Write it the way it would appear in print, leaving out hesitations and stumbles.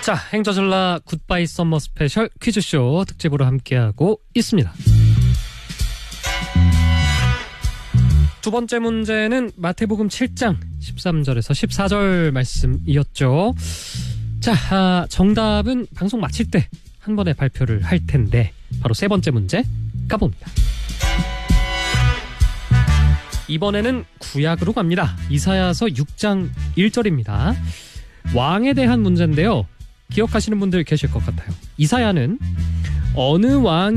자, 행저절라 굿바이 썸머 스페셜 퀴즈쇼 특집으로 함께하고 있습니다. 두 번째 문제는 마태복음 7장 13절에서 14절 말씀이었죠. 자, 정답은 방송 마칠 때 한 번에 발표를 할 텐데 바로 세 번째 문제 가봅니다. 이번에는 구약으로 갑니다. 이사야서 6장 1절입니다. 왕에 대한 문제인데요. 기억하시는 분들 계실 것 같아요. 이사야는 어느 왕이